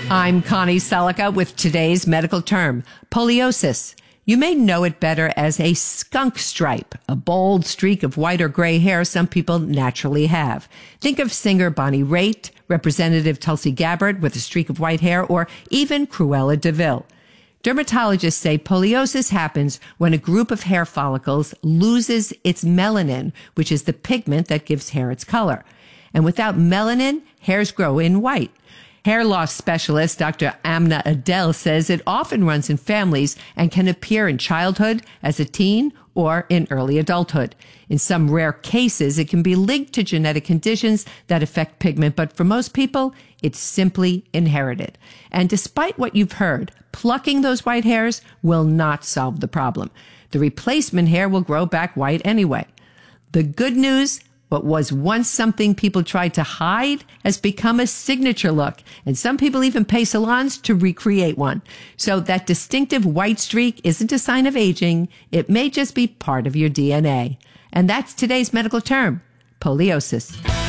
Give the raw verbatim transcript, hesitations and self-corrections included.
I'm Connie Selica with today's medical term, poliosis. You may know it better as a skunk stripe, a bold streak of white or gray hair some people naturally have. Think of singer Bonnie Raitt, Representative Tulsi Gabbard with a streak of white hair, or even Cruella de Vil. Dermatologists say poliosis happens when a group of hair follicles loses its melanin, which is the pigment that gives hair its color. And without melanin, hairs grow in white. Hair loss specialist Doctor Amna Adel says it often runs in families and can appear in childhood, as a teen, or in early adulthood. In some rare cases, it can be linked to genetic conditions that affect pigment, but for most people, it's simply inherited. And despite what you've heard, plucking those white hairs will not solve the problem. The replacement hair will grow back white anyway. The good news: what was once something people tried to hide has become a signature look, and some people even pay salons to recreate one. So that distinctive white streak isn't a sign of aging. It may just be part of your D N A. And that's today's medical term, poliosis.